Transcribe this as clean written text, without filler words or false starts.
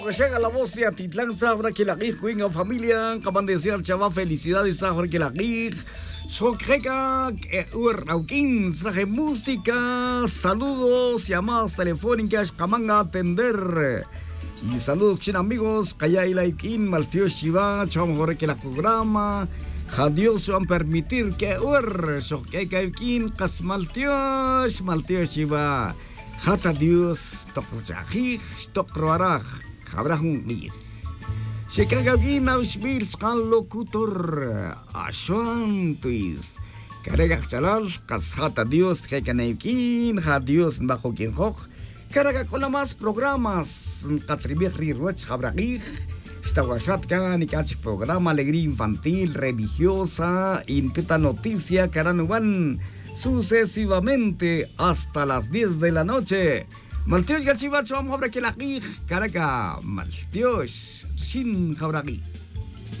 Llega la voz de Atitlán, Sabra, que la Queen of Familia, acaban de decir chaval, felicidades, Sabra, que la Shokeka, Urrauquín, traje música, saludos, llamadas telefónicas, Kamanga atender. Y saludos, chin amigos, Kayay Laikin, Maltio Shiva, Chamo que la programa, Dios van permitir que Shokeka Ikin, Kasmaltio, Maltio Shiva, Hata Dios, Tokrajij, Tokroaraj. Habrahun mir. Shekagagin ausbil kan locutor ashuantuis. Karagak chalal kashata Dios hekaneikin ha Dios bajo quien hoj. Karaga con más programas katribir rirwech habragij. Stawashat kan ikach programa alegría infantil religiosa impita noticia karanuan sucesivamente hasta las 10 de la noche. Maltios Gachivacho, vamos a ver que la Caracas, Maltios, sin Jabragui.